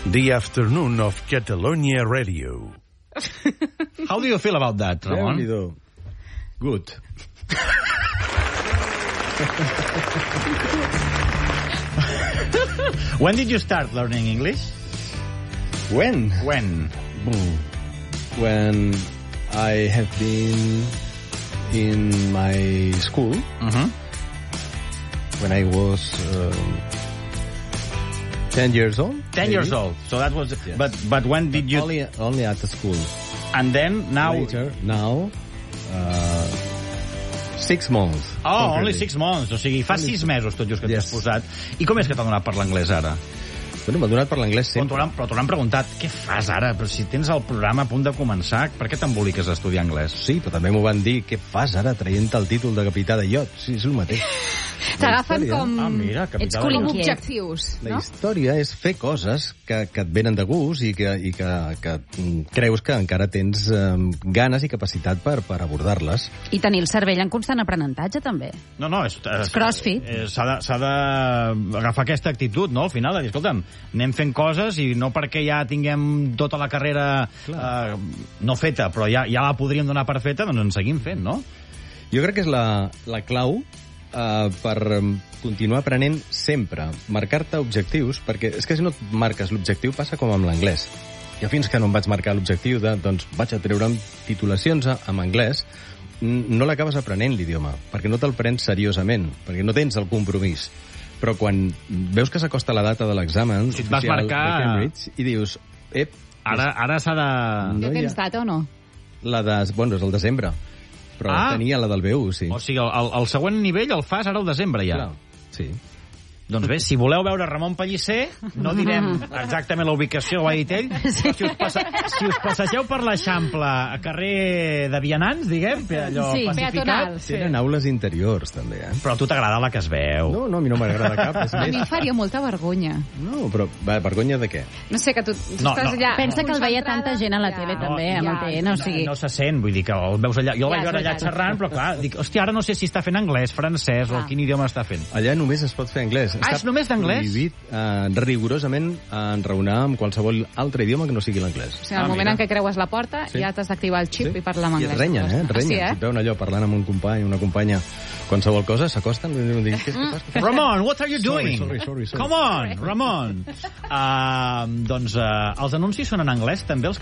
The afternoon of Catalonia Radio. How do you feel about that, Ramon? Good. When did you start learning English? When? When? When I have been in my school, when I was 10 years old. 10 years old. So that was... Yes. But when did you... Only at the school. And then, now... Later, now... 6 months. Oh, only 6 months. O sigui, fa 6 mesos tot just que t'has posat. I com és que t'ha donat per l'anglès ara? Bueno, m'ha donat per l'anglès sempre. Però t'ho han preguntat, què fas ara? Però si tens el programa a punt de començar, per què t'emboliques a estudiar anglès? Sí, però també m'ho van dir, què fas ara traient el títol de capità de iot? Sí, és el mateix. T'agafen com... Ets com objectius, no? La història és fer coses que et venen de gust i que creus que encara tens ganes i capacitat per abordar-les. I tenir el cervell en constant aprenentatge, també. No, és crossfit. S'ha d'agafar aquesta actitud, no? Al final, de dir, escolta'm, anem fent coses i no perquè ja tinguem tota la carrera no feta, però ja la podríem donar per feta, doncs en seguim fent, no? Jo crec que és la clau per continuar aprenent sempre. Marcar-te objectius, perquè és que si no et marques l'objectiu passa com amb l'anglès. Jo fins que no em vaig marcar l'objectiu de, doncs, vaig a treure'm titulacions en anglès, no l'acabes aprenent l'idioma, perquè no te'l prens seriosament, perquè no tens el compromís. Però quan veus que s'acosta la data de l'examen oficial de Cambridge i dius... Ara s'ha de... Ja tens data o no? Bueno, és el desembre. Però tenia la del B1, sí. O sigui, el següent nivell el fas ara al desembre, ja. Clar, sí. Doncs bé, si voleu veure Ramon Pellicer, no direm exactament la ubicació, ho ha dit ell, però si us passegeu per l'Eixample a carrer de Vianants, diguem, allò pacificat... Tenen aules interiors, també, eh? Però a tu t'agrada la que es veu. No, a mi no m'agrada cap. A mi em faria molta vergonya. No, però vergonya de què? No sé, que tu estàs allà... Pensa que el veia tanta gent a la tele, també, amb el TN, o sigui... No se sent, vull dir que el veus allà... Jo el vaig veure allà xerrant, però clar, dic, hòstia, ara no sé si està fent anglès, francès, o quin idioma està fent. Allà només es pot fer anglès. És només d'anglès? Prohibit rigorosament enraonar amb qualsevol altre idioma que no sigui l'anglès. O sigui, al moment en què creues la porta ja t'has d'activar el xip i parlar en anglès. I renyen, renyen. Si et veuen allò parlant amb un company, una companya, qualsevol cosa, s'acosten i diuen, què fas? Ramon, what are you doing? Sorry. Come on, Ramon. Doncs els anuncis són en anglès, també els